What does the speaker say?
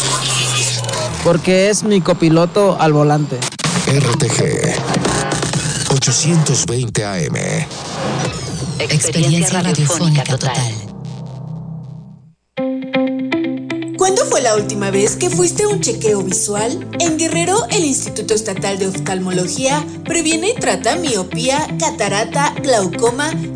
Porque es mi copiloto al volante. RTG 820 AM. Experiencia radiofónica total. ¿Cuándo fue la última vez que fuiste a un chequeo visual? En Guerrero, el Instituto Estatal de Oftalmología previene y trata miopía, catarata, glaucoma,